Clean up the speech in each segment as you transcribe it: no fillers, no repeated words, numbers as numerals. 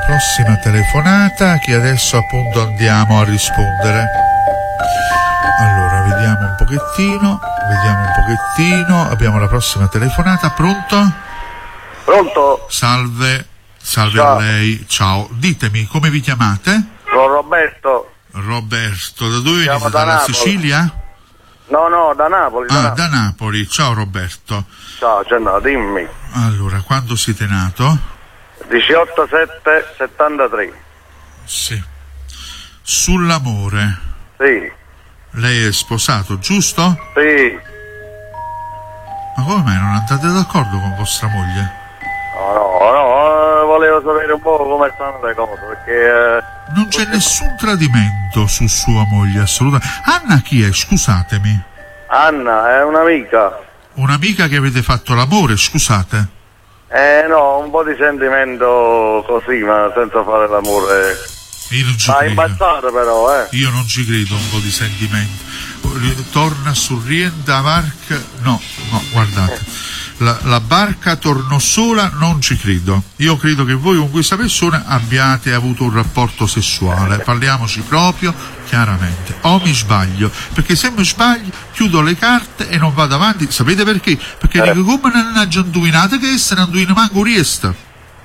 prossima telefonata che adesso appunto andiamo a rispondere. Allora, vediamo un pochettino. Abbiamo la prossima telefonata. Pronto? Pronto? Salve Ciao. a lei. Ciao. Ditemi, come vi chiamate? Sono Roberto. Roberto. Da dove Chiamo venite? da Dalla Napoli. Sicilia? No, da Napoli. Da Napoli. Ciao Roberto. Ciao, dimmi. Allora, quando siete nato? 18/7/73. Sì. Sull'amore. Sì. Lei è sposato, giusto? Sì. Ma come mai non andate d'accordo con vostra moglie? No, volevo sapere un po' come stanno le cose, perché... Non c'è nessun tradimento su sua moglie, assolutamente. Anna chi è? Scusatemi. Anna è un'amica. Un'amica che avete fatto l'amore, scusate. No, un po' di sentimento così, ma senza fare l'amore. Io non ci Ma credo. imbazzata però, Io non ci credo un po' di sentimento. Torna su rienda barca. No, guardate. La barca tornò sola, non ci credo. Io credo che voi con questa persona abbiate avuto un rapporto sessuale. Parliamoci proprio chiaramente. O mi sbaglio? Perché se mi sbaglio chiudo le carte e non vado avanti. Sapete perché? Perché dico come non ha già indovinato che essa non indovina manco riesta.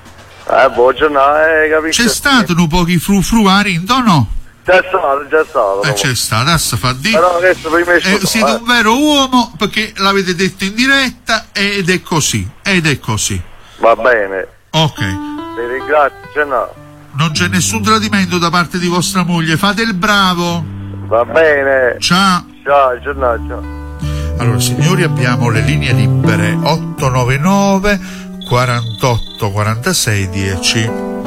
capisci? C'è stato un po' di fruarindo o no? Già stato. C'è stato, adesso fa di. Però adesso prima Siete un vero uomo perché l'avete detto in diretta ed è così. Va bene. Ok. Ti ringrazio, Non c'è nessun tradimento da parte di vostra moglie, fate il bravo. Va bene. Ciao. Ciao. Allora signori, abbiamo le linee libere 899 48 46 10.